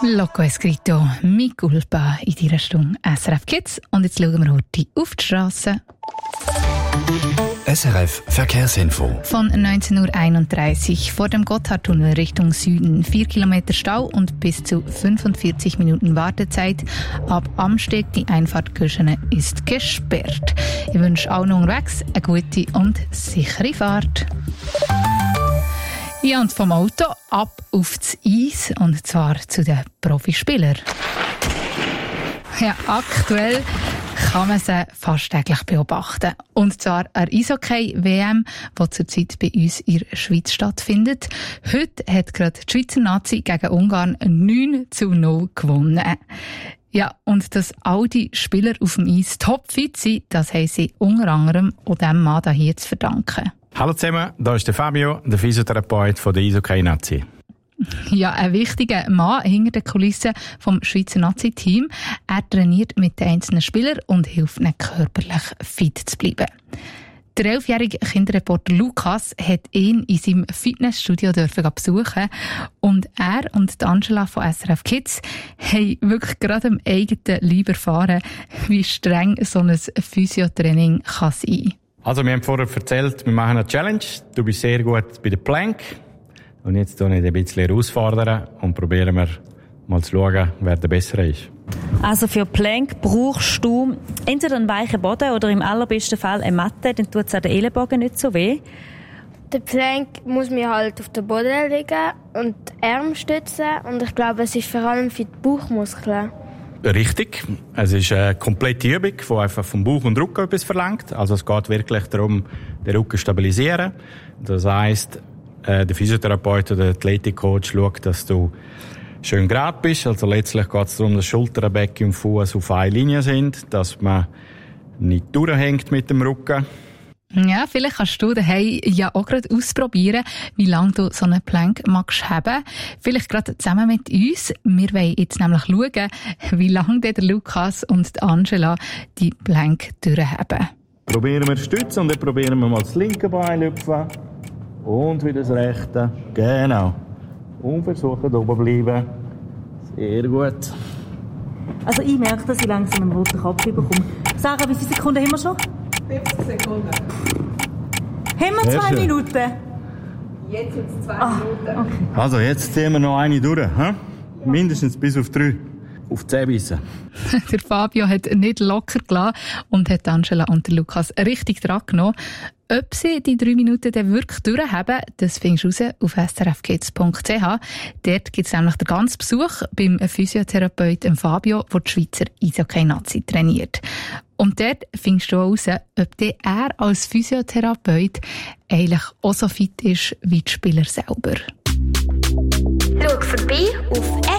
Loco Escrito, mi culpa in dieser Stunde SRF Kids. Und jetzt schauen wir heute auf die Straße. SRF Verkehrsinfo. Von 19.31 Uhr vor dem Gotthardtunnel Richtung Süden 4 Kilometer Stau und bis zu 45 Minuten Wartezeit. Ab Amsteg die Einfahrt Güschene ist gesperrt. Ich wünsche allen unterwegs eine gute und sichere Fahrt. Ja, und vom Auto ab auf das Eis, und zwar zu den Profispielern. Ja, aktuell kann man sie fast täglich beobachten. Und zwar eine Eishockey-WM, die zurzeit bei uns in der Schweiz stattfindet. Heute hat gerade die Schweizer Nazi gegen Ungarn 9-0 gewonnen. Ja, und dass all die Spieler auf dem Eis topfit sind, das haben sie unter anderem auch dem Mann hier zu verdanken. Hallo zusammen, hier ist der Fabio, der Physiotherapeut von der Eishockey-Nazi. Ja, ein wichtiger Mann hinter den Kulissen vom Schweizer Nazi-Team. Er trainiert mit den einzelnen Spielern und hilft ihnen körperlich fit zu bleiben. Der 11-jährige Kinderreporter Lukas hat ihn in seinem Fitnessstudio besuchen. Und er und Angela von SRF Kids haben wirklich gerade am eigenen Leib erfahren, wie streng so ein Physiotraining kann sein. Also, wir haben vorher erzählt, wir machen eine Challenge. Du bist sehr gut bei der Plank. Und jetzt tun wir dich ein bisschen herausfordern und probieren wir mal zu schauen, wer der Bessere ist. Also für Plank brauchst du entweder einen weichen Boden oder im allerbesten Fall eine Matte, dann tut es an den Ellenbogen nicht so weh. Der Plank muss mir halt auf den Boden liegen und die Arme stützen. Und ich glaube, es ist vor allem für die Bauchmuskeln. Richtig. Es ist eine komplette Übung, die einfach vom Bauch und Rücken etwas verlangt. Also es geht wirklich darum, den Rücken zu stabilisieren. Das heisst, der Physiotherapeut oder der Athletikcoach schaut, dass du schön gerade bist. Also letztlich geht es darum, dass Schulter, Becken und Fuß auf einer Linie sind, dass man nicht durchhängt mit dem Rücken. Ja, vielleicht kannst du daheim ja auch gerade ausprobieren, wie lange du so einen Plank magst haben. Vielleicht gerade zusammen mit uns. Wir wollen jetzt nämlich schauen, wie lange der Lukas und Angela die Plank durchhaben. Probieren wir Stützen und dann probieren wir mal das linke Bein hüpfen. Und wieder das rechte. Genau. Und versuchen oben bleiben. Sehr gut. Also ich merke, dass ich langsam einen roten Kopf bekomme. Sarah, wie viele Sekunden haben wir schon? 50 Sekunden. Haben wir 2 Minuten? Jetzt sind es 2 Minuten. Okay. Also jetzt ziehen wir noch eine durch. Ja. Mindestens bis auf 3. Auf die Zähne bissen. Der Fabio hat nicht locker gelassen und hat Angela und der Lukas richtig dran genommen. Ob sie die 3 Minuten dann wirklich durchhaben, das findest du raus auf srfkids.ch. Dort gibt es nämlich den ganzen Besuch beim Physiotherapeuten Fabio, der die Schweizer Eishockey-Nazi trainiert. Und dort findest du raus, ob er als Physiotherapeut eigentlich auch so fit ist wie die Spieler selber. Schau vorbei auf